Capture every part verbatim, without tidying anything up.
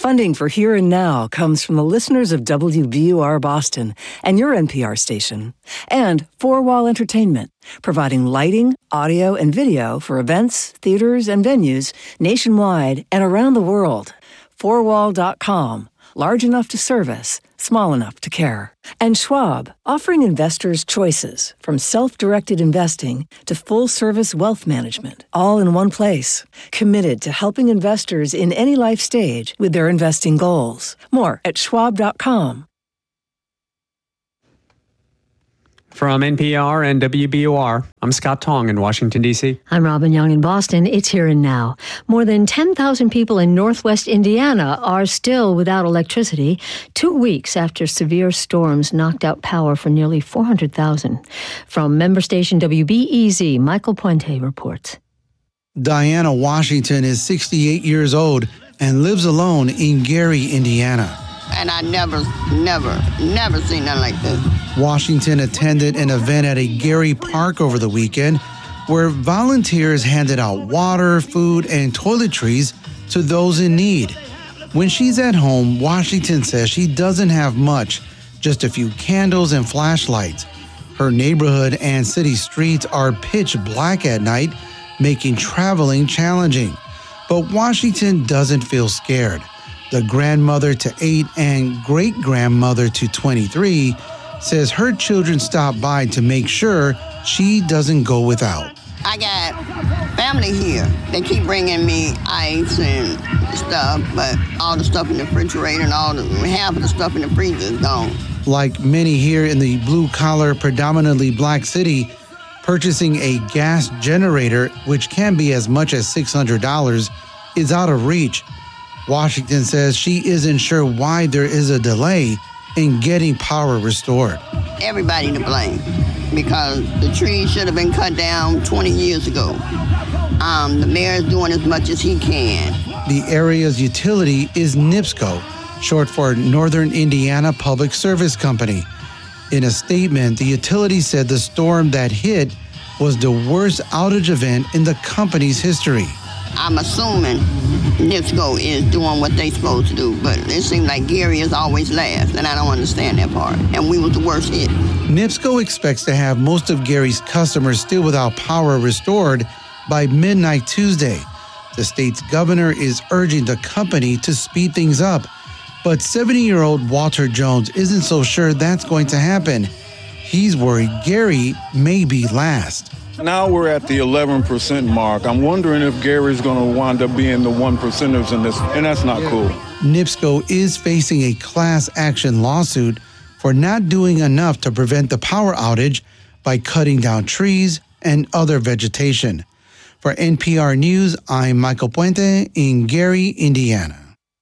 Funding for Here and Now comes from the listeners of W B U R Boston and your N P R station, and Four Wall Entertainment, providing lighting, audio, and video for events, theaters, and venues nationwide and around the world. four wall dot com, large enough to service, small enough to care. And Schwab, offering investors choices from self-directed investing to full-service wealth management, all in one place. Committed to helping investors in any life stage with their investing goals. More at schwab dot com. From N P R and W B U R, I'm Scott Tong in Washington, D C. I'm Robin Young in Boston. It's Here and Now. More than ten thousand people in northwest Indiana are still without electricity, two weeks after severe storms knocked out power for nearly four hundred thousand. From member station W B E Z, Michael Puente reports. Diana Washington is sixty-eight years old and lives alone in Gary, Indiana. And I never, never, never seen nothing like this. Washington attended an event at a Gary park over the weekend where volunteers handed out water, food, and toiletries to those in need. When she's at home, Washington says she doesn't have much, just a few candles and flashlights. Her neighborhood and city streets are pitch black at night, making traveling challenging. But Washington doesn't feel scared. The grandmother to eight and great-grandmother to twenty-three says her children stop by to make sure she doesn't go without. I got family here. They keep bringing me ice and stuff, but all the stuff in the refrigerator and all the half of the stuff in the freezer is gone. Like many here in the blue-collar, predominantly black city, purchasing a gas generator, which can be as much as six hundred dollars, is out of reach. Washington says she isn't sure why there is a delay in getting power restored. Everybody to blame because the trees should have been cut down twenty years ago. Um, the mayor's doing as much as he can. The area's utility is NIPSCO, short for Northern Indiana Public Service Company. In a statement, the utility said the storm that hit was the worst outage event in the company's history. I'm assuming NIPSCO is doing what they're supposed to do, but it seems like Gary is always last, and I don't understand that part. And we was the worst hit. NIPSCO expects to have most of Gary's customers still without power restored by midnight Tuesday. The state's governor is urging the company to speed things up, but seventy-year-old Walter Jones isn't so sure that's going to happen. He's worried Gary may be last. Now we're at the eleven percent mark. I'm wondering if Gary's going to wind up being the one percenters in this, and that's not cool. NIPSCO is facing a class action lawsuit for not doing enough to prevent the power outage by cutting down trees and other vegetation. For N P R News, I'm Michael Puente in Gary, Indiana.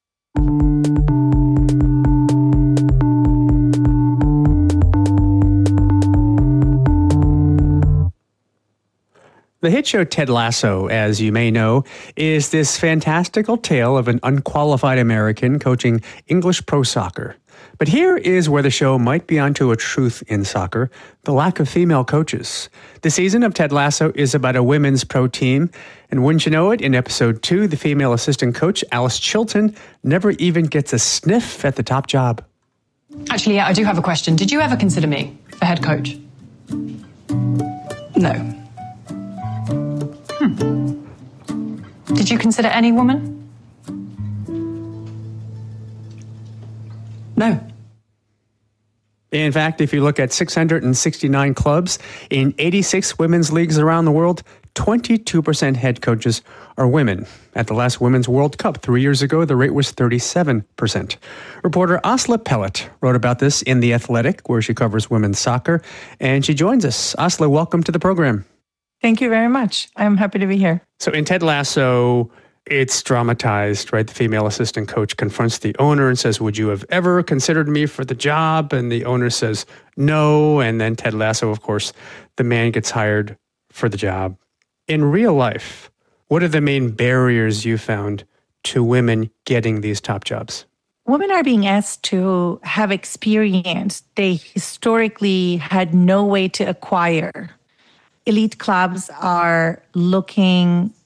The hit show Ted Lasso, as you may know, is this fantastical tale of an unqualified American coaching English pro soccer. But here is where the show might be onto a truth in soccer, the lack of female coaches. The season of Ted Lasso is about a women's pro team, and wouldn't you know it, in episode two, the female assistant coach, Alice Chilton, never even gets a sniff at the top job. Actually, yeah, I do have a question. Did you ever consider me for head coach? No. Hmm. Did you consider any woman? No. In fact, if you look at six hundred sixty-nine clubs in eighty-six women's leagues around the world, twenty-two percent head coaches are women. At the last Women's World Cup three years ago, the rate was thirty-seven percent. Reporter Asla Pellet wrote about this in The Athletic, where she covers women's soccer, and she joins us. Asla, welcome to the program. Thank you very much. I'm happy to be here. So in Ted Lasso, it's dramatized, right? The female assistant coach confronts the owner and says, would you have ever considered me for the job? And the owner says, no. And then Ted Lasso, of course, the man gets hired for the job. In real life, what are the main barriers you found to women getting these top jobs? Women are being asked to have experience they historically had no way to acquire. Elite clubs are looking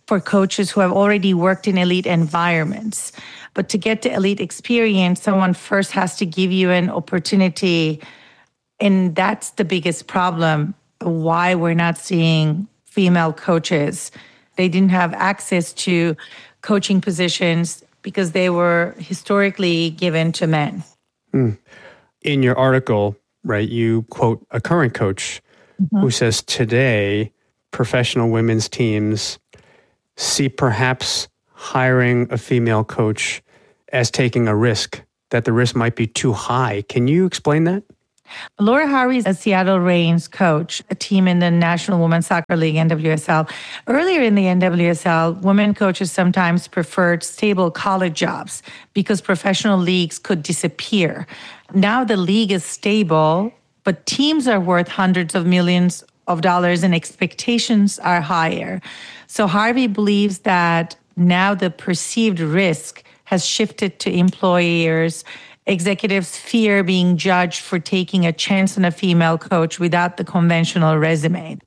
for coaches who have already worked in elite environments. But to get to elite experience, someone first has to give you an opportunity. And that's the biggest problem, why we're not seeing female coaches. They didn't have access to coaching positions because they were historically given to men. Mm. In your article, right, you quote a current coach mm-hmm. who says today professional women's teams see perhaps hiring a female coach as taking a risk, that the risk might be too high. Can you explain that? Laura Harvey is a Seattle Reigns coach, a team in the National Women's Soccer League, N W S L. Earlier in the N W S L, women coaches sometimes preferred stable college jobs because professional leagues could disappear. Now the league is stable, but teams are worth hundreds of millions of dollars and expectations are higher. So Harvey believes that now the perceived risk has shifted to employers. Executives fear being judged for taking a chance on a female coach without the conventional resume.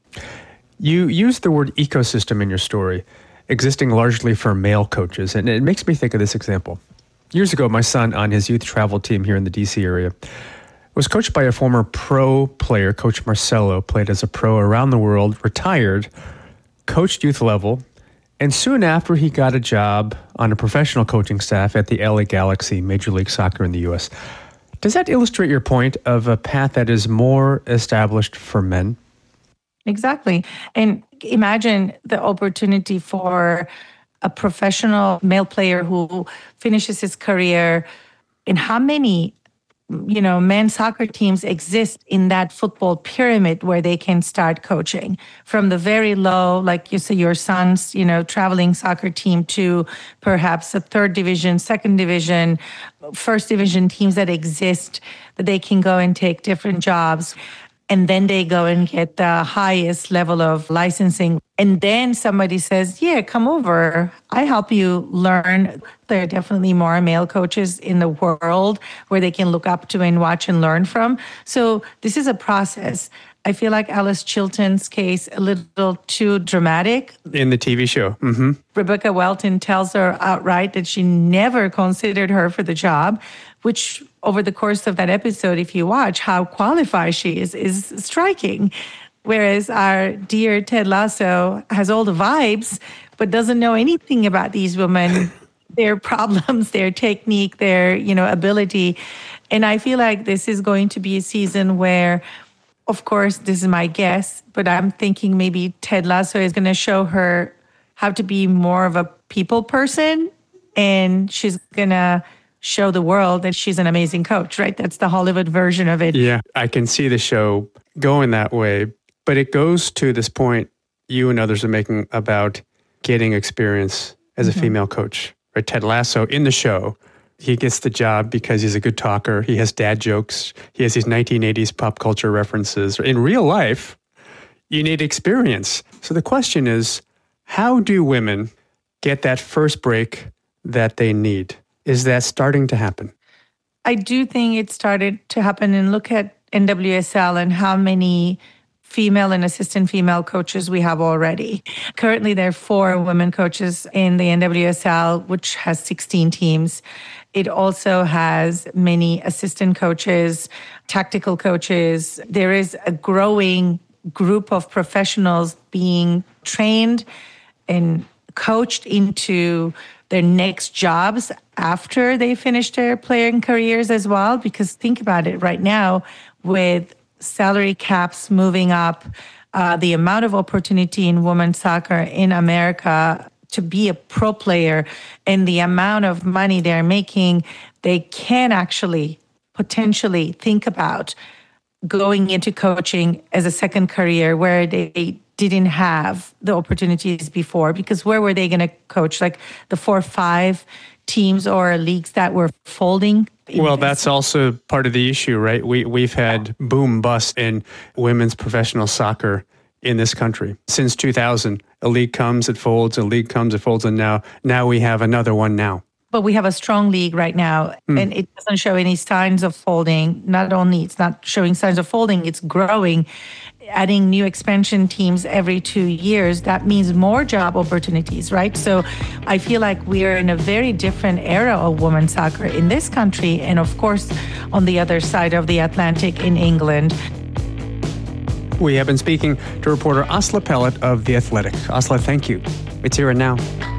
You use the word ecosystem in your story, existing largely for male coaches, and it makes me think of this example. Years ago, my son on his youth travel team here in the D C area was coached by a former pro player, Coach Marcelo, played as a pro around the world, retired, coached youth level, and soon after, he got a job on a professional coaching staff at the L A Galaxy, Major League Soccer in the U S. Does that illustrate your point of a path that is more established for men? Exactly. And imagine the opportunity for a professional male player who finishes his career, and how many you know, men's soccer teams exist in that football pyramid where they can start coaching from the very low, like you say, your son's, you know, traveling soccer team to perhaps a third division, second division, first division teams that exist that they can go and take different jobs. And then they go and get the highest level of licensing. And then somebody says, yeah, come over. I help you learn. There are definitely more male coaches in the world where they can look up to and watch and learn from. So this is a process. I feel like Alice Chilton's case a little too dramatic. In the T V show. Mm-hmm. Rebecca Welton tells her outright that she never considered her for the job, which over the course of that episode, if you watch how qualified she is, is striking. Whereas our dear Ted Lasso has all the vibes, but doesn't know anything about these women, their problems, their technique, their, you know, ability. And I feel like this is going to be a season where, of course, this is my guess, but I'm thinking maybe Ted Lasso is going to show her how to be more of a people person, and she's going to show the world that she's an amazing coach, right? That's the Hollywood version of it. Yeah, I can see the show going that way, but it goes to this point you and others are making about getting experience as a mm-hmm. female coach, right? Ted Lasso in the show, he gets the job because he's a good talker. He has dad jokes. He has these nineteen eighties pop culture references. In real life, you need experience. So the question is, how do women get that first break that they need? Is that starting to happen? I do think it started to happen. And look at N W S L and how many female and assistant female coaches we have already. Currently, there are four women coaches in the N W S L, which has sixteen teams. It also has many assistant coaches, tactical coaches. There is a growing group of professionals being trained and coached into their next jobs after they finish their playing careers as well. Because think about it right now, with salary caps moving up, uh, the amount of opportunity in women's soccer in America to be a pro player and the amount of money they're making, they can actually potentially think about going into coaching as a second career where they didn't have the opportunities before. Because where were they going to coach? Like the four or five teams or leagues that were folding? Well, that's also part of the issue, right? We, we've had boom bust in women's professional soccer in this country. Since two thousand, a league comes, it folds, a league comes, it folds, and now, now we have another one now. But we have a strong league right now, mm. and it doesn't show any signs of folding. Not only it's not showing signs of folding, it's growing. Adding new expansion teams every two years, that means more job opportunities, right? So I feel like we are in a very different era of women's soccer in this country, and of course, on the other side of the Atlantic in England. We have been speaking to reporter Asla Pellet of The Athletic. Asla, thank you. It's Here and Now.